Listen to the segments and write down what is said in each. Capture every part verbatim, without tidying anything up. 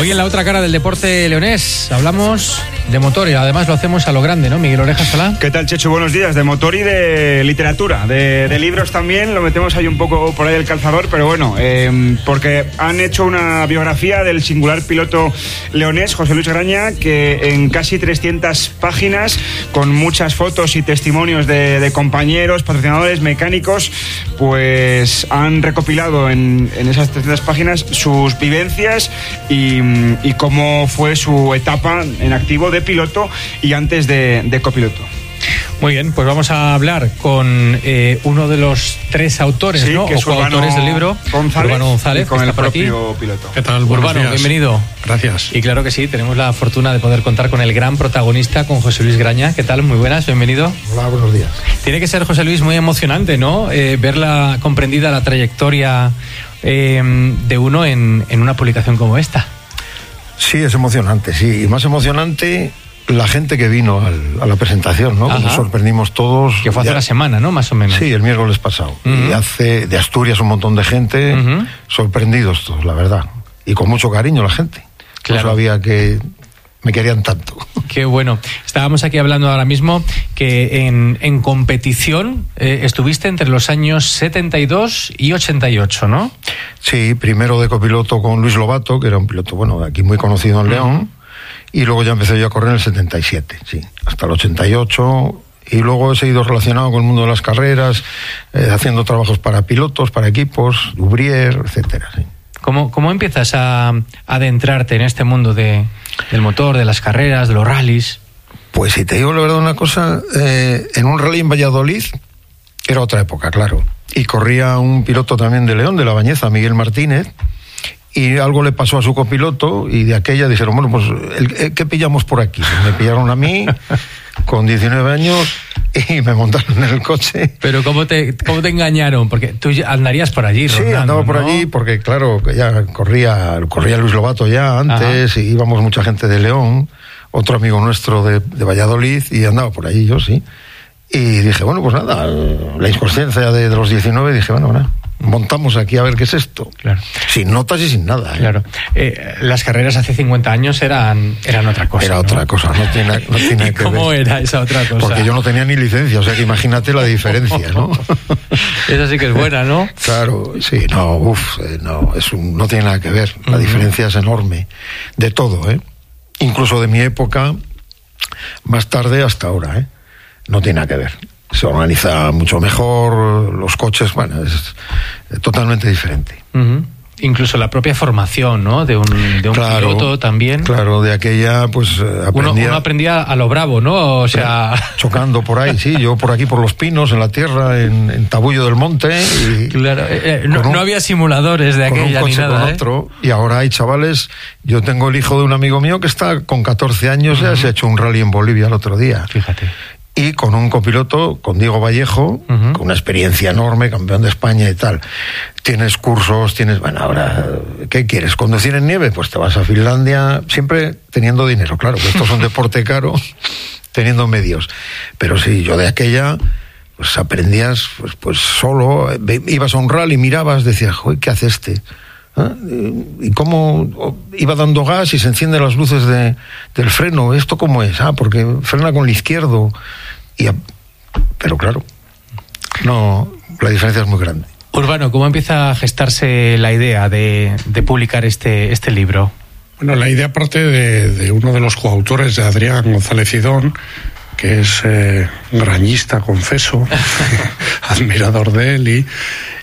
Hoy en la otra cara del deporte leonés hablamos de motor y además lo hacemos a lo grande, ¿no? Miguel Oreja Solá. ¿Qué tal, Chechu? Buenos días. De motor y de literatura, de, de libros también. Lo metemos ahí un poco por ahí el calzador, pero bueno, eh, porque han hecho una biografía del singular piloto leonés, José Luis Graña, que en casi trescientas páginas, con muchas fotos y testimonios de, de compañeros, patrocinadores, mecánicos, pues han recopilado en, en esas trescientas páginas sus vivencias y, y cómo fue su etapa en activo de piloto y antes de, de copiloto. Muy bien, pues vamos a hablar con eh, uno de los tres autores, sí, ¿no? Que es o coautores del libro, González, Urbano González, y con que el está por propio aquí. Piloto. ¿Qué tal? Buenos Urbano, días. bienvenido. Gracias. Y claro que sí, tenemos la fortuna de poder contar con el gran protagonista, con José Luis Graña. ¿Qué tal? Muy buenas, bienvenido. Hola, buenos días. Tiene que ser, José Luis, muy emocionante, ¿no? Eh, verla comprendida la trayectoria eh, de uno en, en una publicación como esta. Sí, es emocionante, sí. Y más emocionante la gente que vino al, a la presentación, ¿no? Nos sorprendimos todos. Que fue hace ya, una semana, ¿no? Más o menos. Sí, el miércoles pasado. Uh-huh. Y hace de Asturias un montón de gente, uh-huh. sorprendidos todos, la verdad. Y con mucho cariño la gente. Claro. No sabía que me querían tanto. Qué bueno. Estábamos aquí hablando ahora mismo que en, en competición eh, estuviste entre los años setenta y dos y ochenta y ocho, ¿no? Sí, primero de copiloto con Luis Lobato, que era un piloto, bueno, aquí muy conocido en León. Uh-huh. Y luego ya empecé yo a correr en el setenta y siete, sí, hasta el ochenta y ocho. Y luego he seguido relacionado con el mundo de las carreras, eh, haciendo trabajos para pilotos, para equipos, Dubrier, etcétera, sí. ¿Cómo, cómo empiezas a, a adentrarte en este mundo de, del motor, de las carreras, de los rallies? Pues si te digo la verdad una cosa, eh, en un rally en Valladolid era otra época, claro. Y corría un piloto también de León, de La Bañeza, Miguel Martínez, y algo le pasó a su copiloto y de aquella dijeron, bueno, pues, el, ¿qué pillamos por aquí? Pues me pillaron a mí con diecinueve años y me montaron en el coche. Pero ¿cómo te, cómo te engañaron? Porque tú andarías por allí, Sí, rondando, andaba por ¿no? allí porque, claro, ya corría, corría Luis Lobato ya antes. Ajá. Y íbamos mucha gente de León, otro amigo nuestro de, de Valladolid, y andaba por allí yo, sí. Y dije, bueno, pues nada, la inconsciencia de, de los diecinueve, dije, bueno, nada, montamos aquí a ver qué es esto. Claro. Sin notas y sin nada. ¿eh? Claro. Eh, las carreras hace cincuenta años eran, eran otra cosa. Era, ¿no?, otra cosa, no tiene, no tiene ¿Y que cómo ver. era esa otra cosa? Porque yo no tenía ni licencia, o sea que imagínate la diferencia, ¿no? Esa sí que es buena, ¿no? Claro, sí, no, uff, eh, no, es un, no tiene nada que ver. La uh-huh. diferencia es enorme. De todo, ¿eh? Incluso de mi época, más tarde hasta ahora, ¿eh? No tiene nada que ver. Se organiza mucho mejor, los coches, bueno, es totalmente diferente. Uh-huh. Incluso la propia formación, ¿no? De un, de un claro, piloto también. Claro, de aquella, pues aprendía... Uno, uno aprendía a lo bravo, ¿no? O sea... Chocando por ahí, sí, yo por aquí, por los pinos, en la tierra, en, en Tabullo del Monte. Y claro, eh, no, un, no había simuladores de aquella con un coche, ni nada, con ¿eh? otro, y ahora hay chavales, yo tengo el hijo de un amigo mío que está con catorce años, uh-huh. ya se ha hecho un rally en Bolivia el otro día. Fíjate. Y con un copiloto, con Diego Vallejo, uh-huh. con una experiencia enorme, campeón de España y tal. Tienes cursos, tienes... Bueno, ahora, ¿qué quieres? ¿Conducir en nieve? Pues te vas a Finlandia, siempre teniendo dinero, claro, que esto es un deporte caro, teniendo medios. Pero sí, yo de aquella, pues aprendías, pues, pues solo, ibas a un rally, mirabas, decías, joder, ¿qué hace este? ¿Ah? Y cómo iba dando gas y se encienden las luces de, del freno. ¿Esto cómo es? Ah, porque frena con el izquierdo. Y a... Pero claro, no, la diferencia es muy grande. Urbano, ¿cómo empieza a gestarse la idea de, de publicar este, este libro? Bueno, la idea parte de, de uno de los coautores, de Adrián González Idón, que es eh, grañista, confeso, admirador de él, y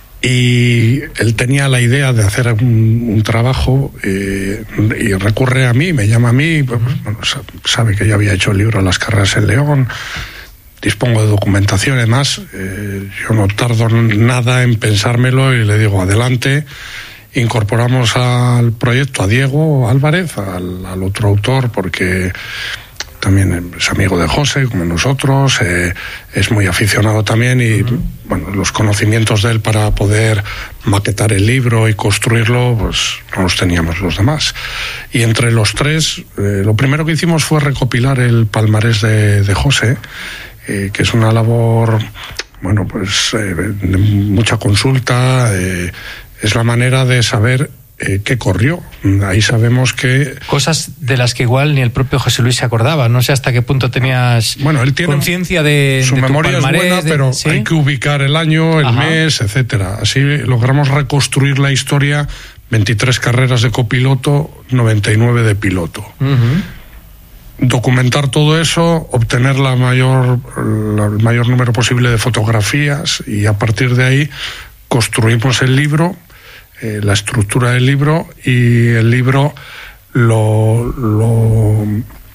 Y él tenía la idea de hacer un, un trabajo eh, y recurre a mí, me llama a mí, pues, bueno, sabe que yo había hecho el libro Las carreras en León, dispongo de documentación, además, eh, yo no tardo nada en pensármelo y le digo, adelante. Incorporamos al proyecto a Diego Álvarez, al, al otro autor, porque también es amigo de José, como nosotros, eh, es muy aficionado también y, uh-huh. bueno, los conocimientos de él para poder maquetar el libro y construirlo, pues no los teníamos los demás. Y entre los tres, eh, lo primero que hicimos fue recopilar el palmarés de, de José, eh, que es una labor, bueno, pues eh, de mucha consulta, eh, es la manera de saber eh, que corrió. Ahí sabemos que... Cosas de las que igual ni el propio José Luis se acordaba. No sé hasta qué punto tenías bueno, él tiene conciencia de su de memoria tu palmarés, es buena, de, pero ¿sí? hay que ubicar el año, el Ajá. mes, etcétera. Así logramos reconstruir la historia, veintitrés carreras de copiloto, noventa y nueve de piloto. Uh-huh. Documentar todo eso, obtener la mayor, la, el mayor número posible de fotografías, y a partir de ahí construimos el libro, eh, la estructura del libro, y el libro lo, lo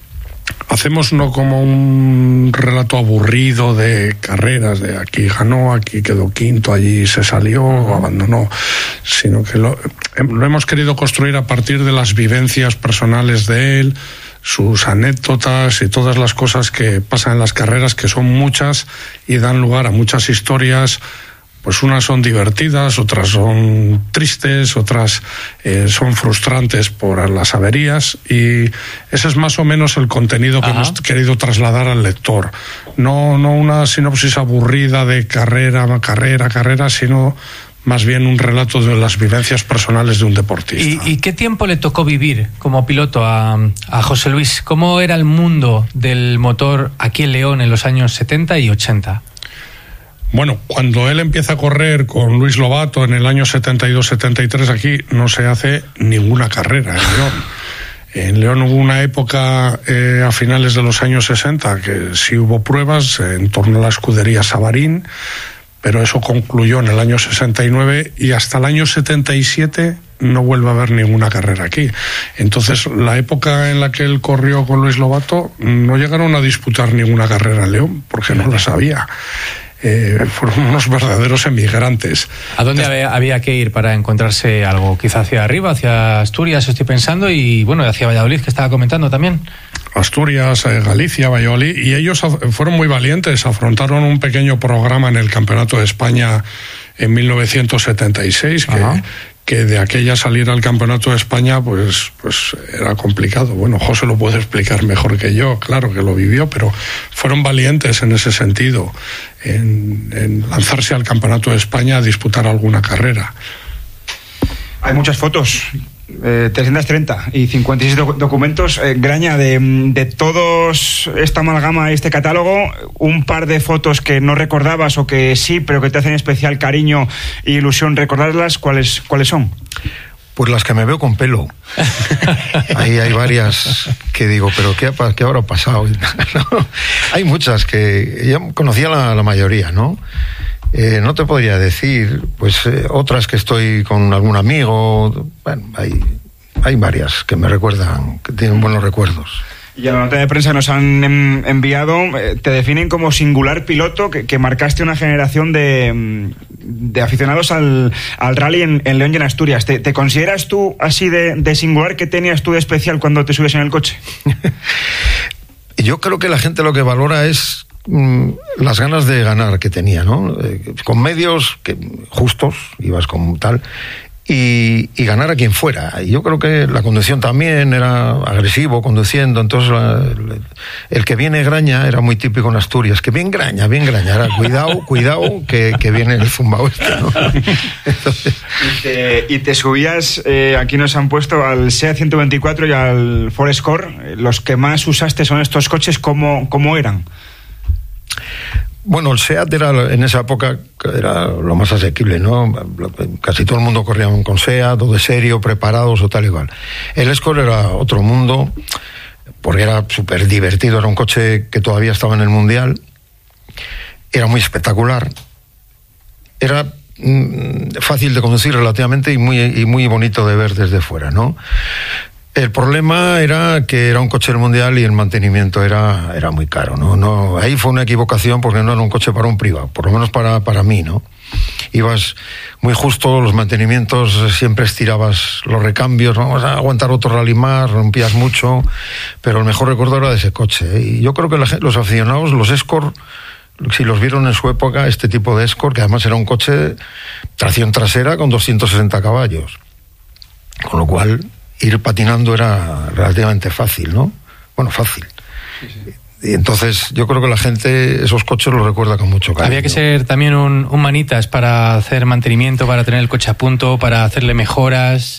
hacemos no como un relato aburrido de carreras, de aquí ganó, aquí quedó quinto, allí se salió o abandonó, sino que lo, lo hemos querido construir a partir de las vivencias personales de él, sus anécdotas y todas las cosas que pasan en las carreras, que son muchas y dan lugar a muchas historias. Pues unas son divertidas, otras son tristes, otras eh, son frustrantes por las averías, y ese es más o menos el contenido que Ajá. hemos querido trasladar al lector. No, no una sinopsis aburrida de carrera, carrera, carrera, sino más bien un relato de las vivencias personales de un deportista. ¿Y, y qué tiempo le tocó vivir como piloto a, a José Luis? ¿Cómo era el mundo del motor aquí en León en los años setenta y ochenta? Bueno, cuando él empieza a correr con Luis Lobato en el año setenta y dos setenta y tres, aquí no se hace ninguna carrera en León. En León hubo una época eh, a finales de los años sesenta que sí hubo pruebas eh, en torno a la escudería Savarín, pero eso concluyó en el año sesenta y nueve, y hasta el año setenta y siete no vuelve a haber ninguna carrera aquí. Entonces, la época en la que él corrió con Luis Lobato, no llegaron a disputar ninguna carrera en León, porque no las había. Eh, fueron unos verdaderos emigrantes. ¿A dónde es... había, había que ir para encontrarse algo? Quizá hacia arriba, hacia Asturias, estoy pensando, y bueno, hacia Valladolid, que estaba comentando también. Asturias, eh, Galicia, Valladolid, y ellos fueron muy valientes, afrontaron un pequeño programa en el Campeonato de España en mil novecientos setenta y seis, que, que de aquella salir al Campeonato de España pues, pues era complicado. Bueno, José lo puede explicar mejor que yo, claro que lo vivió, pero fueron valientes en ese sentido, en, en lanzarse al Campeonato de España a disputar alguna carrera. Hay muchas fotos, eh, trescientos treinta y cincuenta y seis doc- documentos. Eh, Graña, de, de todos esta amalgama, este catálogo, un par de fotos que no recordabas o que sí, pero que te hacen especial cariño e ilusión recordarlas, ¿cuáles, cuáles son? Pues las que me veo con pelo. Ahí hay varias que digo, pero ¿qué, ha, qué habrá pasado? ¿No? Hay muchas que yo conocía la, la mayoría, ¿no? Eh, no te podría decir, pues eh, otras que estoy con algún amigo, bueno, hay, hay varias que me recuerdan, que tienen buenos recuerdos. Y a la nota de prensa nos han em, enviado, eh, te definen como singular piloto, que, que marcaste una generación de, de aficionados al, al rally en, en León y en Asturias. ¿Te, te consideras tú así de, de singular? ¿Qué tenías tú de especial cuando te subes en el coche? Yo creo que la gente lo que valora es las ganas de ganar que tenía, ¿no? Eh, con medios que, justos, ibas con tal, y, y ganar a quien fuera. Y yo creo que la conducción también era agresivo conduciendo, entonces la, el, el que viene Graña era muy típico en Asturias, que bien Graña, bien Graña, era cuidado, cuidado, que, que viene el zumbao este, ¿no? Entonces... Y, te, y te subías, eh, aquí nos han puesto al SEAT ciento veinticuatro y al Ford Escort, los que más usaste son estos coches, ¿cómo, cómo eran? Bueno, el SEAT era, en esa época era lo más asequible, ¿no? Casi todo el mundo corría con SEAT, o de serio, preparados o tal y cual. El Escort era otro mundo, porque era súper divertido, era un coche que todavía estaba en el Mundial, era muy espectacular, era mm, fácil de conducir relativamente y muy, y muy bonito de ver desde fuera, ¿no? El problema era que era un coche del Mundial y el mantenimiento era, era muy caro, ¿no? No, ahí fue una equivocación porque no era un coche para un privado, por lo menos para, para mí, ¿no? Ibas muy justo, los mantenimientos, siempre estirabas los recambios, vamos a aguantar otro rally más, rompías mucho, pero el mejor recuerdo era de ese coche, ¿eh? Y yo creo que la, los aficionados, los Escort, si los vieron en su época, este tipo de Escort, que además era un coche tracción trasera con doscientos sesenta caballos, con lo cual ir patinando era relativamente fácil, ¿no? Bueno, fácil. Sí, sí. Y entonces yo creo que la gente esos coches los recuerda con mucho cariño. Había que ser también un, un manitas para hacer mantenimiento, para tener el coche a punto, para hacerle mejoras.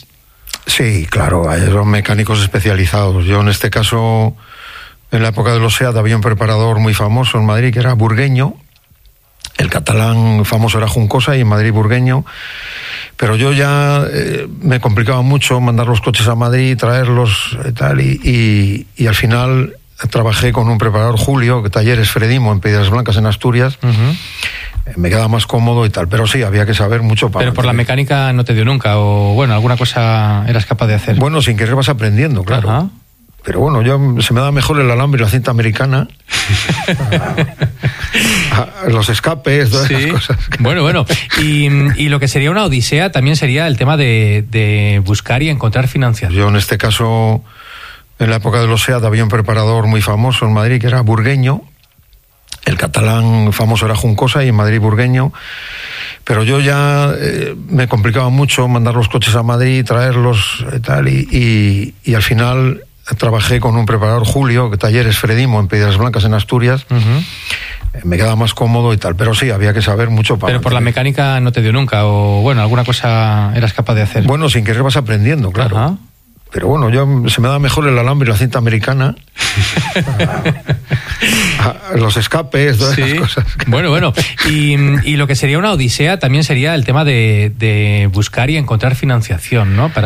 Sí, claro, hay los mecánicos especializados. Yo en este caso, en la época de los SEAT había un preparador muy famoso en Madrid que era Burgueño. El catalán famoso era Juncosa y en Madrid Burgueño. Pero yo ya eh, me complicaba mucho mandar los coches a Madrid, traerlos y tal, y, y, y al final trabajé con un preparador, Julio, que Talleres Fredimo, en Piedras Blancas, en Asturias. Uh-huh. Me quedaba más cómodo y tal, pero sí, había que saber mucho para... Pero por la mecánica no te dio nunca, o bueno, alguna cosa eras capaz de hacer. Bueno, sin querer vas aprendiendo, claro. Uh-huh. Pero bueno, yo se me da mejor el alambre y la cinta americana. Los escapes, todas sí. esas cosas. Bueno, bueno. Y, y lo que sería una odisea también sería el tema de, de buscar y encontrar financiación. Yo en este caso, en la época de los SEAT había un preparador muy famoso en Madrid que era Burgueño. El catalán famoso era Juncosa y en Madrid Burgueño. Pero yo ya eh, me complicaba mucho mandar los coches a Madrid, traerlos y tal, y, y, y al final... Trabajé con un preparador, Julio, que Talleres Fredimo, en Piedras Blancas, en Asturias. Uh-huh. Me quedaba más cómodo y tal, pero sí, había que saber mucho para... Pero por la mecánica no te dio nunca, o bueno, alguna cosa eras capaz de hacer. Bueno, sin querer vas aprendiendo, claro. Uh-huh. Pero bueno, yo se me da mejor el alambre y la cinta americana. Los escapes, todas sí. esas cosas. Bueno, bueno. Y, y lo que sería una odisea también sería el tema de, de buscar y encontrar financiación, ¿no? Para